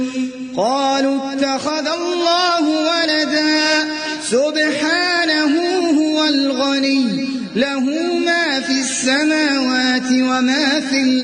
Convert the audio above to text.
قالوا اتخذ الله ولدا سبحانه هو الغني له ما في السماوات وما في الأرض